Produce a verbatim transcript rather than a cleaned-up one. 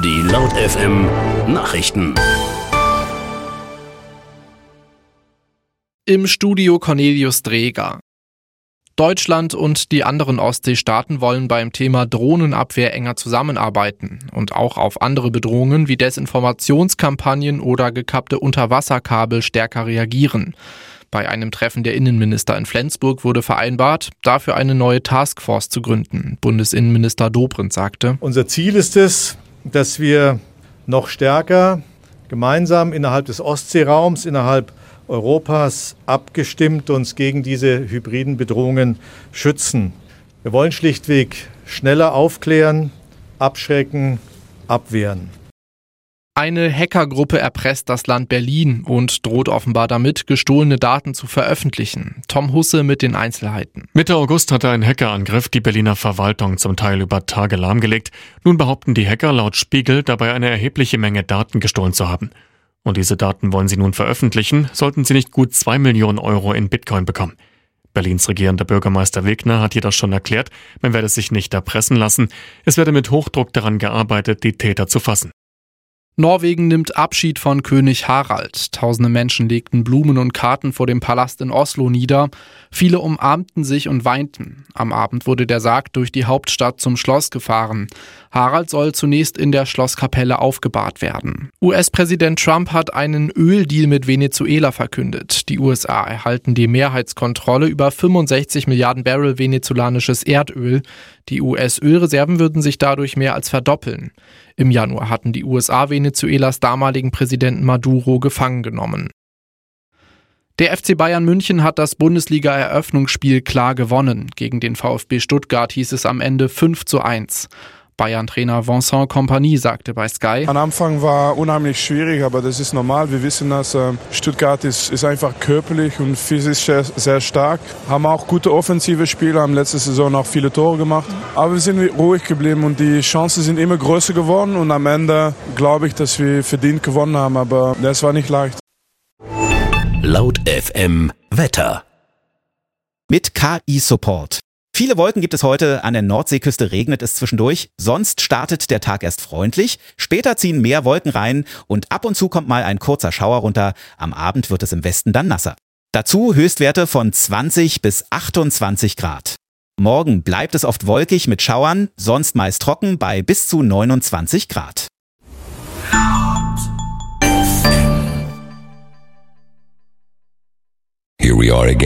Die Laut F M Nachrichten. Im Studio Cornelius Dreger. Deutschland und die anderen Ostseestaaten wollen beim Thema Drohnenabwehr enger zusammenarbeiten und auch auf andere Bedrohungen wie Desinformationskampagnen oder gekappte Unterwasserkabel stärker reagieren. Bei einem Treffen der Innenminister in Flensburg wurde vereinbart, dafür eine neue Taskforce zu gründen. Bundesinnenminister Dobrindt sagte: Unser Ziel ist es, dass wir noch stärker gemeinsam innerhalb des Ostseeraums, innerhalb Europas abgestimmt uns gegen diese hybriden Bedrohungen schützen. Wir wollen schlichtweg schneller aufklären, abschrecken, abwehren. Eine Hackergruppe erpresst das Land Berlin und droht offenbar damit, gestohlene Daten zu veröffentlichen. Tom Husse mit den Einzelheiten. Mitte August hatte ein Hackerangriff die Berliner Verwaltung zum Teil über Tage lahmgelegt. Nun behaupten die Hacker laut Spiegel dabei eine erhebliche Menge Daten gestohlen zu haben. Und diese Daten wollen sie nun veröffentlichen, sollten sie nicht gut zwei Millionen Euro in Bitcoin bekommen. Berlins regierender Bürgermeister Wegner hat jedoch schon erklärt, man werde sich nicht erpressen lassen. Es werde mit Hochdruck daran gearbeitet, die Täter zu fassen. Norwegen nimmt Abschied von König Harald. Tausende Menschen legten Blumen und Karten vor dem Palast in Oslo nieder. Viele umarmten sich und weinten. Am Abend wurde der Sarg durch die Hauptstadt zum Schloss gefahren. Harald soll zunächst in der Schlosskapelle aufgebahrt werden. U S-Präsident Trump hat einen Öldeal mit Venezuela verkündet. Die U S A erhalten die Mehrheitskontrolle über fünfundsechzig Milliarden Barrel venezolanisches Erdöl. Die U S-Ölreserven würden sich dadurch mehr als verdoppeln. Im Januar hatten die U S A Venezuelas damaligen Präsidenten Maduro gefangen genommen. Der F C Bayern München hat das Bundesliga-Eröffnungsspiel klar gewonnen. Gegen den VfB Stuttgart hieß es am Ende fünf zu eins. Bayern-Trainer Vincent Kompany sagte bei Sky: Am Anfang war unheimlich schwierig, aber das ist normal. Wir wissen, dass äh, Stuttgart ist, ist einfach körperlich und physisch sehr, sehr stark. Haben auch gute offensive Spieler, haben letzte Saison auch viele Tore gemacht. Aber wir sind ruhig geblieben und die Chancen sind immer größer geworden. Und am Ende glaube ich, dass wir verdient gewonnen haben, aber das war nicht leicht. Laut F M Wetter. Mit K I-Support. Viele Wolken gibt es heute, an der Nordseeküste regnet es zwischendurch, sonst startet der Tag erst freundlich, später ziehen mehr Wolken rein und ab und zu kommt mal ein kurzer Schauer runter, am Abend wird es im Westen dann nasser. Dazu Höchstwerte von zwanzig bis achtundzwanzig Grad. Morgen bleibt es oft wolkig mit Schauern, sonst meist trocken bei bis zu neunundzwanzig Grad. Here we are again.